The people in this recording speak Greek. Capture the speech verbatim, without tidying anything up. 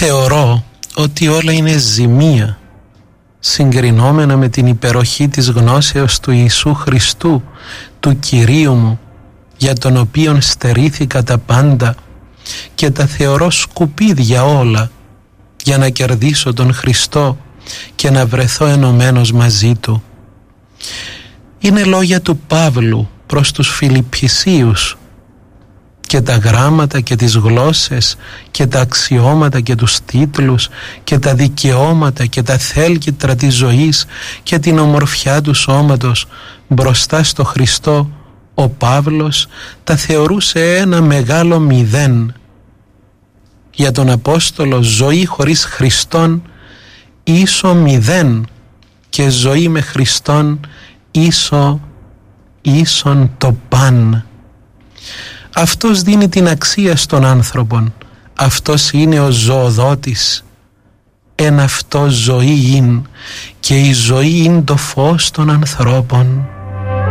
Θεωρώ ότι όλα είναι ζημία συγκρινόμενα με την υπεροχή της γνώσεως του Ιησού Χριστού, του Κυρίου μου, για τον οποίον στερήθηκα τα πάντα και τα θεωρώ σκουπίδια όλα για να κερδίσω τον Χριστό και να βρεθώ ενωμένος μαζί Του. Είναι λόγια του Παύλου προς τους Φιλιππισίους, και τα γράμματα και τις γλώσσες και τα αξιώματα και τους τίτλους και τα δικαιώματα και τα θέλκυτρα της ζωής και την ομορφιά του σώματος μπροστά στο Χριστό, ο Παύλος τα θεωρούσε ένα μεγάλο μηδέν. Για τον Απόστολο ζωή χωρίς Χριστόν ίσο μηδέν και ζωή με Χριστόν ίσο ίσον το παν. Αυτός δίνει την αξία στον άνθρωπον. Αυτός είναι ο ζωοδότης. Εν αυτό ζωή είναι και η ζωή είναι το φως των ανθρώπων.